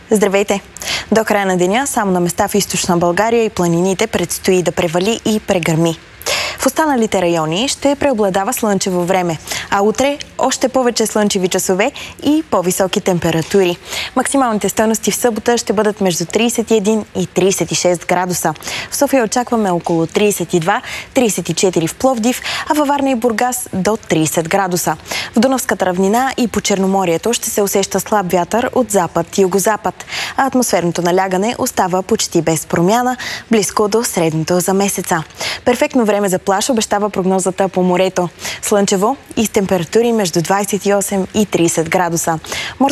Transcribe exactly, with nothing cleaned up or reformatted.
Здравейте! До края на деня само на места в източна България и планините предстои да превали и прегърми. В останалите райони ще преобладава слънчево време, а утре още повече слънчеви часове и по-високи температури. Максималните стойности в събота ще бъдат между тридесет и един и тридесет и шест градуса. В София очакваме около тридесет и два - тридесет и четири в Пловдив, а във Варна и Бургас до тридесет градуса. В Дунавската равнина и по Черноморието ще се усеща слаб вятър от запад и югозапад, а атмосферното налягане остава почти без промяна, близко до средното за месеца. Перфектно време за плаж обещава прогнозата по морето. Слънчево и с температури между двадесет и осем и тридесет градуса. Морски